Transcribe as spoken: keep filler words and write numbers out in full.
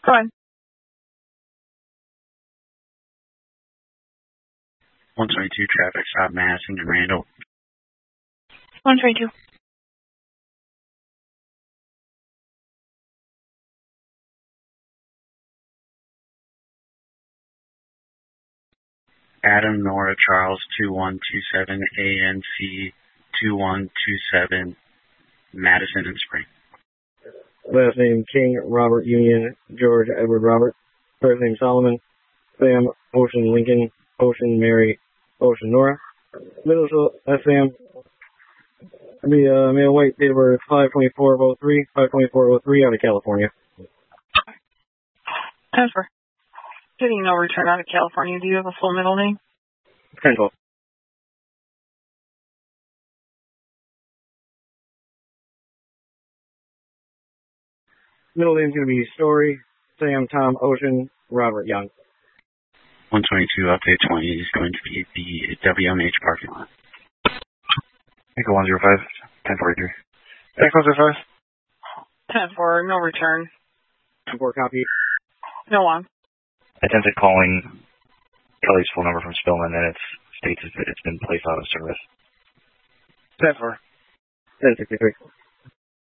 Go ahead. one twenty-two traffic stop, Madison and Randall. one twenty-two. Adam Nora Charles two one two seven A N C two one two seven, Madison and Spring. Last name King Robert Union George Edward Robert. First name Solomon Sam Ocean Lincoln Ocean Mary Ocean Nora. Middle S M. I mean, uh, male white, date of birth five twenty-four oh three, five twenty-four oh three out of California. Transfer. Getting no return out of California. Do you have a full middle name? ten twelve. Middle name's going to be Story, Sam, Tom, Ocean, Robert Young. one twenty-two update twenty is going to be the W M H parking lot. Echo one zero five, ten forty-three. Echo one zero five. ten four, no return. ten four copy. No on. Attempted calling Kelly's phone number from Spillman, and it states that it's been placed out of service. ten four. ten sixty-three.